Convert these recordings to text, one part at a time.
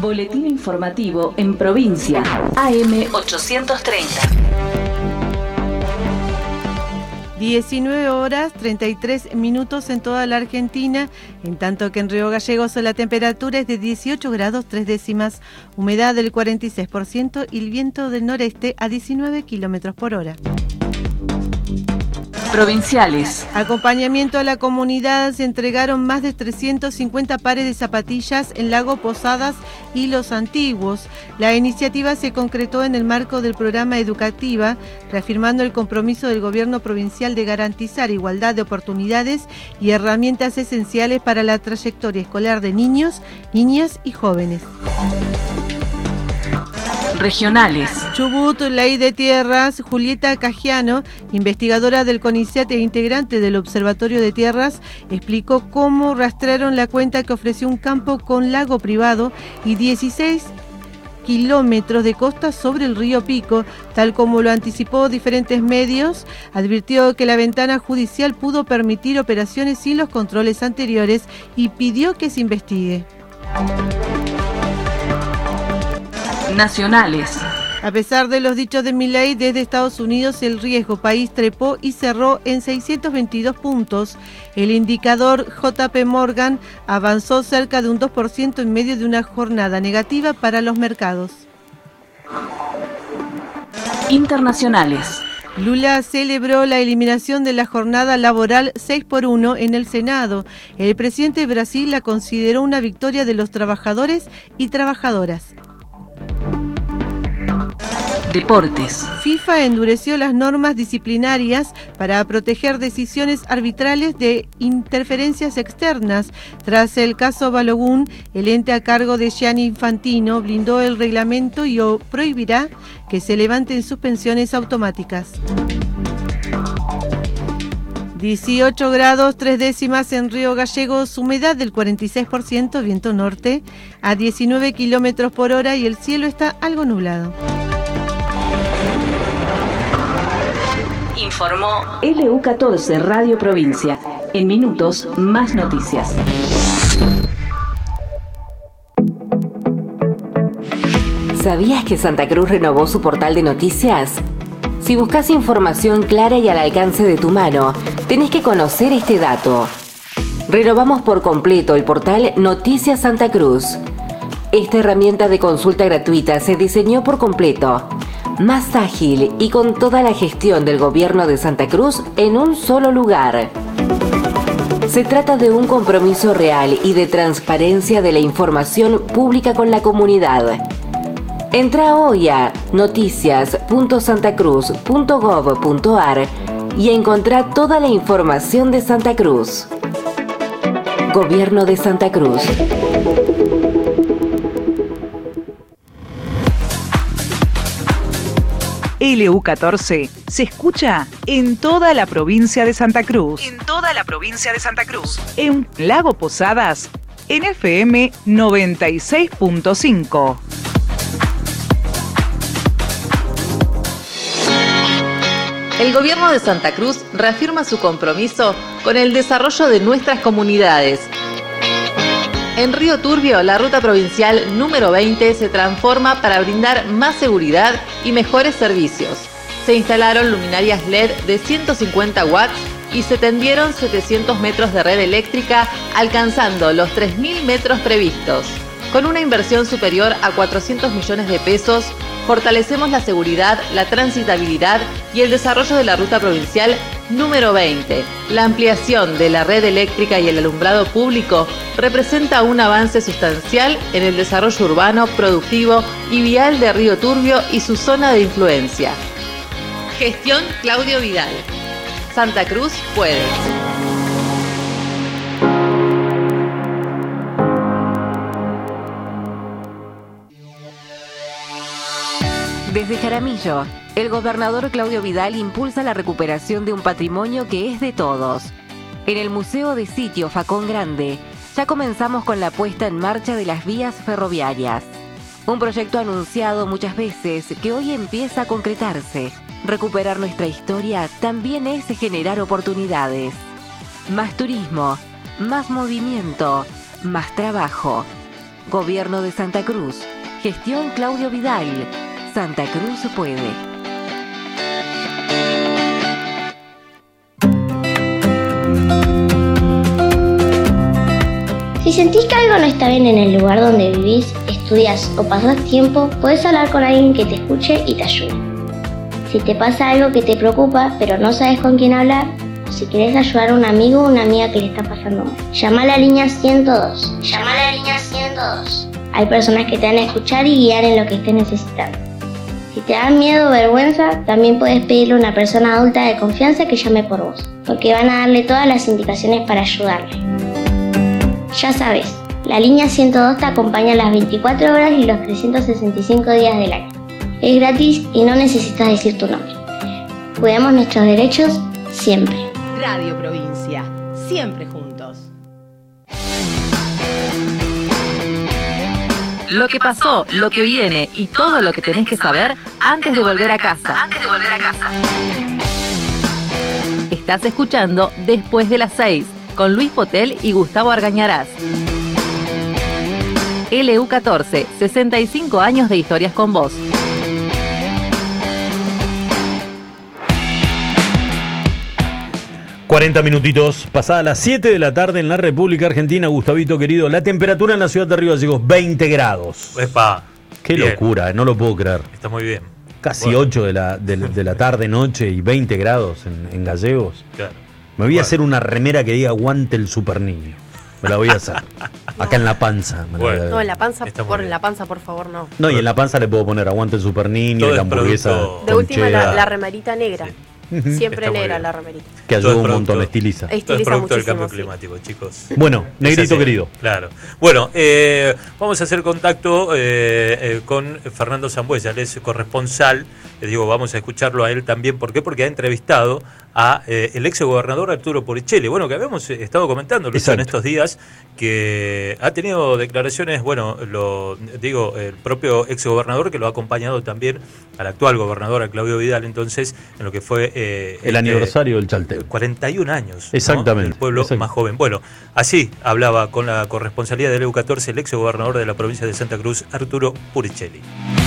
Boletín informativo en provincia. AM 830. 19 horas 33 minutos en toda la Argentina, en tanto que en Río Gallegos la temperatura es de 18 grados 3 décimas, humedad del 46% y el viento del noreste a 19 kilómetros por hora. Provinciales. Acompañamiento a la comunidad, se entregaron más de 350 pares de zapatillas en Lago Posadas y Los Antiguos. La iniciativa se concretó en el marco del programa Educativa, reafirmando el compromiso del gobierno provincial de garantizar igualdad de oportunidades y herramientas esenciales para la trayectoria escolar de niños, niñas y jóvenes. Regionales. Chubut, Ley de Tierras, Julieta Cajiano, investigadora del CONICET e integrante del Observatorio de Tierras, explicó cómo rastrearon la cuenta que ofreció un campo con lago privado y 16 kilómetros de costa sobre el río Pico, tal como lo anticipó diferentes medios. Advirtió que la ventana judicial pudo permitir operaciones sin los controles anteriores y pidió que se investigue. Nacionales. A pesar de los dichos de Milei, desde Estados Unidos el riesgo país trepó y cerró en 622 puntos. El indicador JP Morgan avanzó cerca de un 2% en medio de una jornada negativa para los mercados. Internacionales. Lula celebró la eliminación de la jornada laboral 6x1 en el Senado. El presidente de Brasil la consideró una victoria de los trabajadores y trabajadoras. Deportes. FIFA endureció las normas disciplinarias para proteger decisiones arbitrales de interferencias externas. Tras el caso Balogun, el ente a cargo de Gianni Infantino blindó el reglamento y prohibirá que se levanten suspensiones automáticas. 18 grados 3 décimas en Río Gallegos, humedad del 46%, viento norte a 19 kilómetros por hora y el cielo está algo nublado. Informó LU14 Radio Provincia. En minutos, más noticias. ¿Sabías que Santa Cruz renovó su portal de noticias? Si buscas información clara y al alcance de tu mano, tenés que conocer este dato. Renovamos por completo el portal Noticias Santa Cruz. Esta herramienta de consulta gratuita se diseñó por completo, más ágil y con toda la gestión del gobierno de Santa Cruz en un solo lugar. Se trata de un compromiso real y de transparencia de la información pública con la comunidad. Entra hoy a noticias.santacruz.gov.ar y encontrá toda la información de Santa Cruz. Gobierno de Santa Cruz. LU14 se escucha en toda la provincia de Santa Cruz. En Lago Posadas, en FM 96.5. El Gobierno de Santa Cruz reafirma su compromiso con el desarrollo de nuestras comunidades. En Río Turbio, la ruta provincial número 20 se transforma para brindar más seguridad y mejores servicios. Se instalaron luminarias LED de 150 watts y se tendieron 700 metros de red eléctrica, alcanzando los 3.000 metros previstos. Con una inversión superior a 400 millones de pesos, fortalecemos la seguridad, la transitabilidad y el desarrollo de la ruta provincial número 20. La ampliación de la red eléctrica y el alumbrado público representa un avance sustancial en el desarrollo urbano, productivo y vial de Río Turbio y su zona de influencia. Gestión Claudio Vidal. Santa Cruz puede. Desde Jaramillo, el gobernador Claudio Vidal impulsa la recuperación de un patrimonio que es de todos. En el Museo de Sitio Facón Grande, ya comenzamos con la puesta en marcha de las vías ferroviarias. Un proyecto anunciado muchas veces que hoy empieza a concretarse. Recuperar nuestra historia también es generar oportunidades. Más turismo, más movimiento, más trabajo. Gobierno de Santa Cruz. Gestión Claudio Vidal. Santa Cruz puede. Si sentís que algo no está bien en el lugar donde vivís, estudias o pasás tiempo, podés hablar con alguien que te escuche y te ayude. Si te pasa algo que te preocupa, pero no sabes con quién hablar, o si querés ayudar a un amigo o una amiga que le está pasando mal, llama a la línea 102. Llama a la línea 102. Hay personas que te van a escuchar y guiar en lo que estés necesitando. Si te da miedo o vergüenza, también puedes pedirle a una persona adulta de confianza que llame por vos, porque van a darle todas las indicaciones para ayudarle. Ya sabes, la línea 102 te acompaña las 24 horas y los 365 días del año. Es gratis y no necesitas decir tu nombre. Cuidamos nuestros derechos siempre. Radio Provincia, siempre juntos. Lo que pasó, lo que viene y todo lo que tenés que saber antes de volver a casa. Estás escuchando Después de las 6 con Luis Potel y Gustavo Argañarás. LU14, 65 años de historias con vos. ...40 minutitos, pasadas las 7 de la tarde en la República Argentina, Gustavito querido. La temperatura en la ciudad de Río Gallegos, 20 grados. Epa, qué bien. Locura, no lo puedo creer. Está muy bien. Casi 8 de la tarde, noche y 20 grados en Gallegos. Claro. Me voy a hacer una remera que diga aguante el super niño. Me la voy a hacer. Acá en la panza. No, en la panza, por favor, no. No, y en la panza le puedo poner aguante el super niño y la hamburguesa. De última la remerita negra. Siempre negra la remerita. Que ayuda un montón, estiliza. Todo es producto del cambio climático, chicos. Bueno, negrito querido. Claro. Bueno, vamos a hacer contacto con Fernando Zambuesa, él es corresponsal. Les digo, vamos a escucharlo a él también. ¿Por qué? Porque ha entrevistado a el ex gobernador Arturo Puricelli. Bueno, que habíamos estado comentando en estos días, que ha tenido declaraciones, bueno, el propio ex gobernador, que lo ha acompañado también al actual gobernador, a Claudio Vidal, entonces, en lo que fue el aniversario del Chaltén. 41 años. Exactamente. ¿no? El pueblo más joven. Bueno, así hablaba con la corresponsalía del EU14 el ex gobernador de la provincia de Santa Cruz, Arturo Puricelli.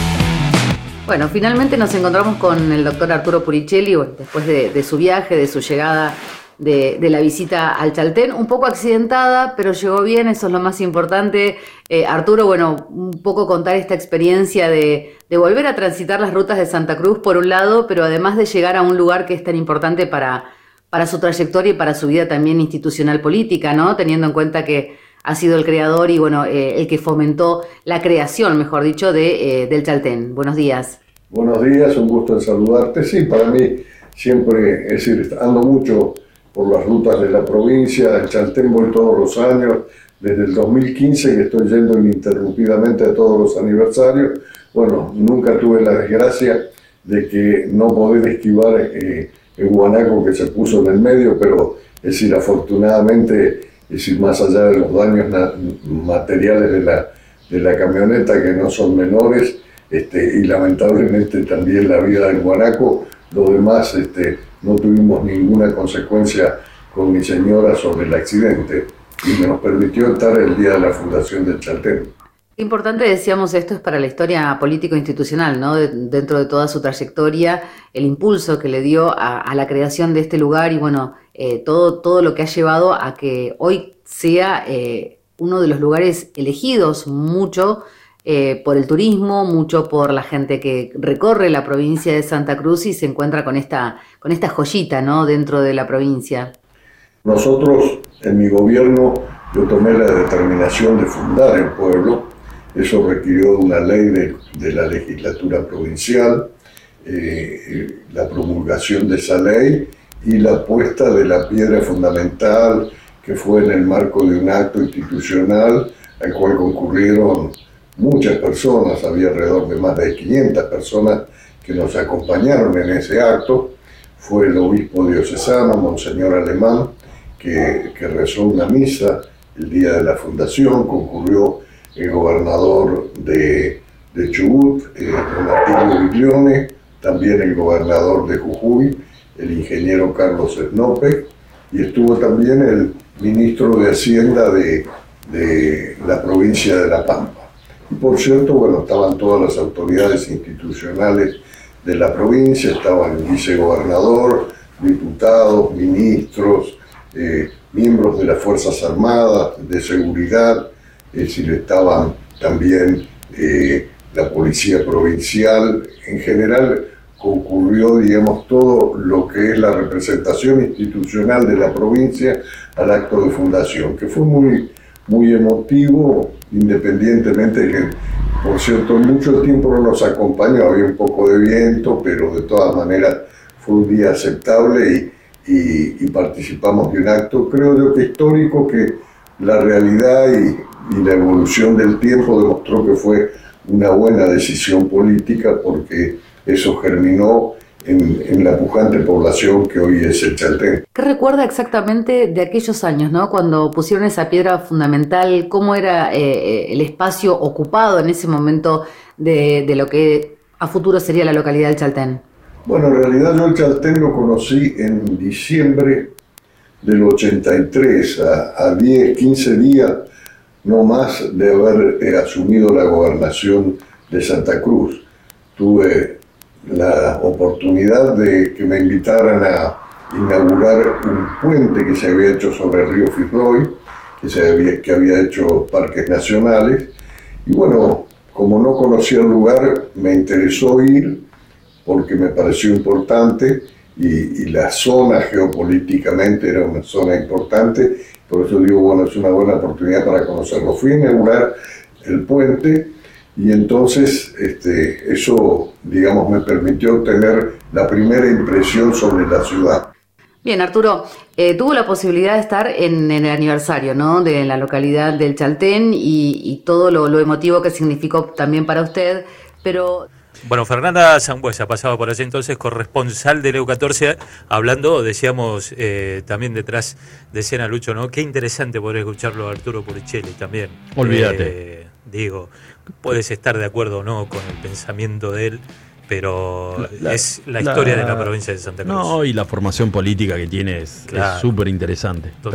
Bueno, finalmente nos encontramos con el doctor Arturo Puricelli después de su viaje, de su llegada de la visita al Chaltén, un poco accidentada, pero llegó bien, eso es lo más importante. Arturo, bueno, un poco contar esta experiencia de volver a transitar las rutas de Santa Cruz por un lado, pero además de llegar a un lugar que es tan importante para su trayectoria y para su vida también institucional política, ¿no? Teniendo en cuenta que ha sido el creador y bueno, el que fomentó la creación, mejor dicho, del Chaltén. Buenos días. Buenos días, un gusto en saludarte. Sí, para mí siempre, es decir, ando mucho por las rutas de la provincia. El Chaltén voy todos los años, desde el 2015 que estoy yendo ininterrumpidamente a todos los aniversarios. Bueno, nunca tuve la desgracia de que no poder esquivar el guanaco que se puso en el medio, pero es decir, afortunadamente, es decir, más allá de los daños materiales de la camioneta, que no son menores, y lamentablemente también la vida del guanaco, lo demás, no tuvimos ninguna consecuencia con mi señora sobre el accidente y nos permitió estar el día de la fundación del Chaltén. Importante, decíamos, esto es para la historia político-institucional, ¿no? Dentro de toda su trayectoria, el impulso que le dio a la creación de este lugar y bueno, todo lo que ha llevado a que hoy sea uno de los lugares elegidos mucho por el turismo, mucho por la gente que recorre la provincia de Santa Cruz y se encuentra con esta joyita, ¿no? Dentro de la provincia. Nosotros, en mi gobierno, yo tomé la determinación de fundar el pueblo. Eso requirió una ley de la legislatura provincial, la promulgación de esa ley y la puesta de la piedra fundamental, que fue en el marco de un acto institucional al cual concurrieron muchas personas. Había alrededor de más de 500 personas que nos acompañaron en ese acto. Fue el obispo diocesano, Monseñor Alemán, que rezó una misa el día de la fundación. Concurrió el gobernador de Chubut, Donatelio Viglione, también el gobernador de Jujuy, el ingeniero Carlos Snope, y estuvo también el ministro de Hacienda de de la provincia de La Pampa. Y por cierto, bueno, estaban todas las autoridades institucionales de la provincia, estaban el vicegobernador, diputados, ministros, miembros de las Fuerzas Armadas, de seguridad, es decir, estaban también la policía provincial. En general concurrió, digamos, todo lo que es la representación institucional de la provincia al acto de fundación, que fue muy emotivo, independientemente de que, por cierto, mucho tiempo no nos acompañó, había un poco de viento, pero de todas maneras fue un día aceptable y participamos de un acto, creo yo que histórico, que la realidad y la evolución del tiempo demostró que fue una buena decisión política, porque eso germinó en la pujante población que hoy es el Chaltén. ¿Qué recuerda exactamente de aquellos años, ¿no? Cuando pusieron esa piedra fundamental? ¿Cómo era el espacio ocupado en ese momento de lo que a futuro sería la localidad del Chaltén? Bueno, en realidad yo el Chaltén lo conocí en diciembre del 83, a 10, 15 días no más de haber asumido la gobernación de Santa Cruz. Tuve la oportunidad de que me invitaran a inaugurar un puente que se había hecho sobre el río Fitzroy, que había hecho Parques Nacionales, y bueno, como no conocía el lugar, me interesó ir porque me pareció importante y la zona geopolíticamente era una zona importante, por eso digo, bueno, es una buena oportunidad para conocerlo. Fui a inaugurar el puente y entonces eso, digamos, me permitió tener la primera impresión sobre la ciudad. Bien, Arturo, tuvo la posibilidad de estar en el aniversario, ¿no?, de la localidad del Chaltén y todo lo emotivo que significó también para usted, pero... Bueno, Fernanda Sangüesa pasaba por allí entonces, corresponsal de EU14, hablando, decíamos, también detrás de escena, Lucho, ¿no? Qué interesante poder escucharlo a Arturo Puricelli también. Olvídate. Digo, puedes estar de acuerdo o no con el pensamiento de él, pero es la historia de la provincia de Santa Cruz. No, y la formación política que tiene es súper interesante.